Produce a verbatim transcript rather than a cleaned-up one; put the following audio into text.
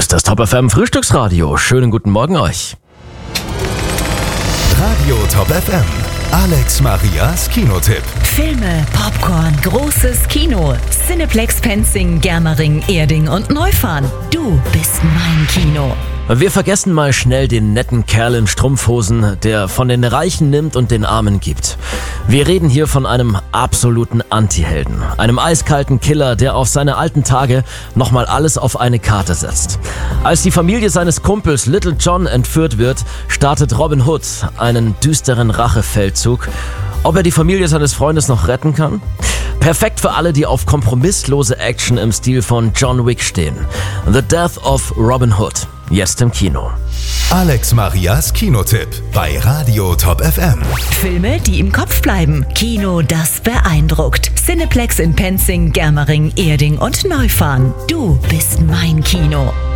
ist das Top F M Frühstücksradio. Schönen guten Morgen euch. Radio Top F M. Alex Marias Kinotipp. Filme, Popcorn, großes Kino. Cineplex Penzing, Germering, Erding und Neufahren. Du bist mein Kino. Wir vergessen mal schnell den netten Kerl in Strumpfhosen, der von den Reichen nimmt und den Armen gibt. Wir reden hier von einem absoluten Anti-Helden. Einem eiskalten Killer, der auf seine alten Tage nochmal alles auf eine Karte setzt. Als die Familie seines Kumpels Little John entführt wird, startet Robin Hood einen düsteren Rachefeldzug. Ob er die Familie seines Freundes noch retten kann? Perfekt für alle, die auf kompromisslose Action im Stil von John Wick stehen. The Death of Robin Hood. Jetzt im Kino. Alex Marias Kinotipp bei Radio Top F M. Filme, die im Kopf bleiben. Kino, das beeindruckt. Cineplex in Penzing, Germering, Erding und Neufahren. Du bist mein Kino.